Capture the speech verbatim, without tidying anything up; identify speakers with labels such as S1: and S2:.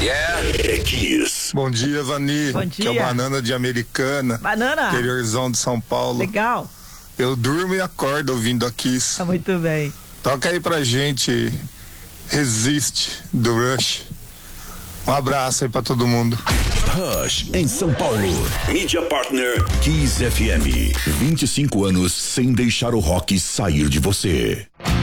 S1: Yeah. É Kiss.
S2: Bom dia, Vani.
S3: Bom dia.
S2: Que é o Banana de Americana.
S3: Banana.
S2: Interiorzão de São Paulo.
S3: Legal.
S2: Eu durmo e acordo ouvindo a Kiss.
S3: Tá muito bem.
S2: Toca aí pra gente Resiste, do Rush. Um abraço aí pra todo mundo.
S1: Rush em São Paulo. Mídia Partner Kiss F M. vinte e cinco anos sem deixar o rock sair de você.